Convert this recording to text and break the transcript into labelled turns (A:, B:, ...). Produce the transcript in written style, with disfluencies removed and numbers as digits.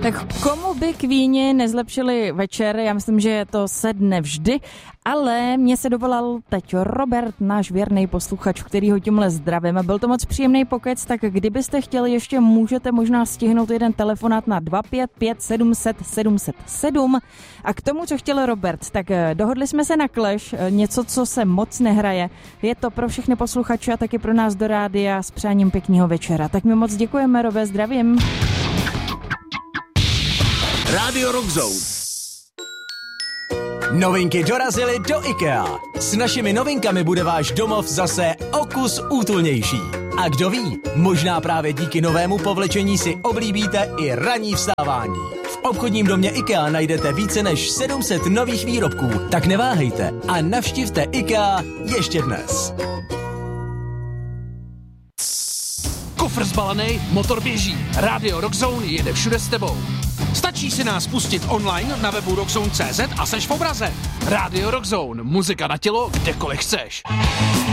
A: Tak komu by k víni nezlepšili večer? Já myslím, že to sedne vždy, ale mě se dovolal teď Robert, náš věrný posluchač, kterýho tímhle zdravím. Byl to moc příjemný pokec, tak kdybyste chtěli, ještě můžete možná stihnout jeden telefonát na 255 700 707. A k tomu, co chtěl Robert, tak dohodli jsme se na Clash, něco, co se moc nehraje. Je to pro všechny posluchače a taky pro nás do rádia s přáním pěkného večera. Tak mi moc děkujeme, Robe, zdravím.
B: Radio Rock Zone. Novinky dorazily do IKEA. S našimi novinkami bude váš domov zase o kus útulnější. A kdo ví, možná právě díky novému povlečení si oblíbíte i ranní vstávání. V obchodním domě IKEA najdete více než 700 nových výrobků, tak neváhejte a navštivte IKEA ještě dnes.
C: Kufr zbalený, motor běží. Radio Rock Zone jede všude s tebou. Stačí si nás pustit online na webu rockzone.cz a seš v obraze. Radio Rock Zone, muzika na tělo, kdekoliv chceš.